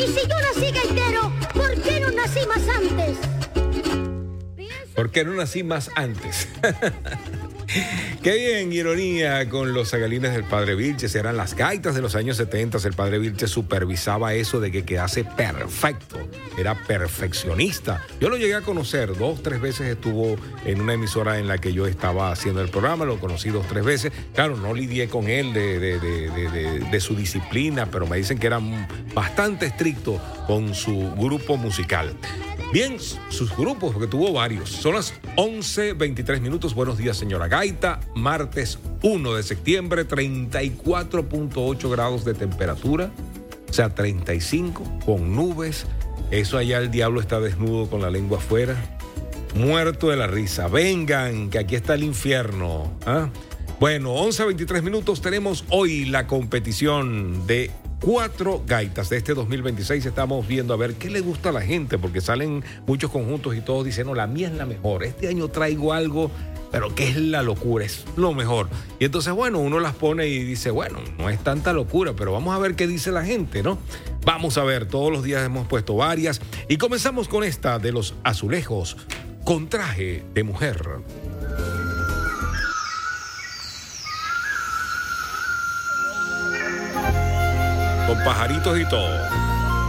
Y si yo nací gaitero, ¿por qué no nací más antes? ¿Por qué no nací más antes? Qué bien, ironía con los zagalines del Padre Vilches. Eran las gaitas de los años 70. El Padre Vilches supervisaba eso de que quedase perfecto. Era perfeccionista. Yo lo llegué a conocer 2, 3 veces. Estuvo en una emisora en la que yo estaba haciendo el programa. Lo conocí 2, 3 veces. Claro, no lidié con él de su disciplina, pero me dicen que era bastante estricto con su grupo musical. Bien, sus grupos, porque tuvo varios. Son las 11:23 minutos. Buenos días, señora Gaita. Martes 1 de septiembre, 34.8 grados de temperatura. O sea, 35 con nubes. Eso allá el diablo está desnudo con la lengua afuera. Muerto de la risa. Vengan, que aquí está el infierno. ¿Ah? Bueno, 11:23 minutos. Tenemos hoy la competición de 4 gaitas de este 2026. Estamos viendo a ver qué le gusta a la gente, porque salen muchos conjuntos y todos dicen, no, la mía es la mejor. Este año traigo algo, pero que es la locura, es lo mejor. Y entonces, bueno, uno las pone y dice, bueno, no es tanta locura, pero vamos a ver qué dice la gente, ¿no? Vamos a ver, todos los días hemos puesto varias. Y comenzamos con esta de los azulejos, con traje de mujer. Con pajaritos y todo.